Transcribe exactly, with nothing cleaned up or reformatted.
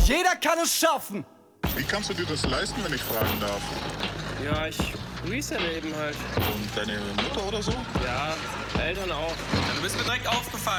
Jeder kann es schaffen. Wie kannst du dir das leisten, wenn ich fragen darf? Ja, ich reselle eben halt. Und deine Mutter oder so? Ja, Eltern auch. Ja, du bist mir direkt aufgefallen.